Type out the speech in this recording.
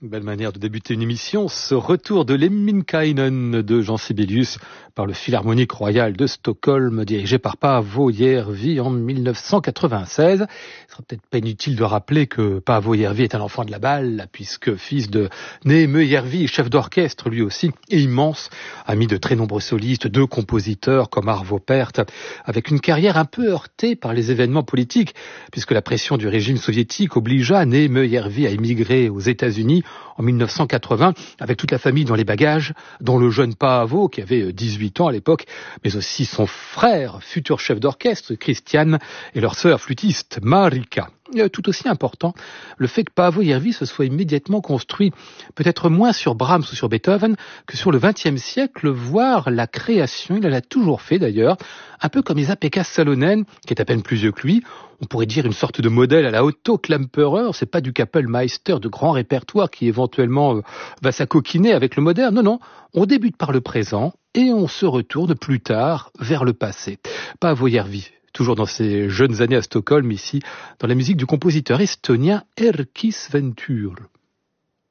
Belle manière de débuter une émission, ce retour de Lemminkäinen de Jean Sibelius par le Philharmonique Royal de Stockholm, dirigé par Paavo Järvi en 1996. Il sera peut-être pas inutile de rappeler que Paavo Järvi est un enfant de la balle, puisque fils de Neeme Järvi, chef d'orchestre lui aussi, et immense, ami de très nombreux solistes, de compositeurs comme Arvo Pärt, avec une carrière un peu heurtée par les événements politiques, puisque la pression du régime soviétique obligea Neeme Järvi à émigrer aux États-Unis en 1980, avec toute la famille dans les bagages, dont le jeune Paavo, qui avait 18 ans à l'époque, mais aussi son frère, futur chef d'orchestre, Christian, et leur sœur flûtiste, Marika. Tout aussi important, le fait que Paavo Järvi se soit immédiatement construit, peut-être moins sur Brahms ou sur Beethoven, que sur le XXe siècle, voire la création, il l'a toujours fait d'ailleurs, un peu comme Esa-Pekka Salonen, qui est à peine plus vieux que lui. On pourrait dire une sorte de modèle à la Otto Klemperer, c'est pas du Kapellmeister de grand répertoire qui éventuellement va s'acoquiner avec le moderne, non, on débute par le présent et on se retourne plus tard vers le passé. Paavo Järvi, toujours dans ses jeunes années à Stockholm, ici, dans la musique du compositeur estonien Erkki Sventyr.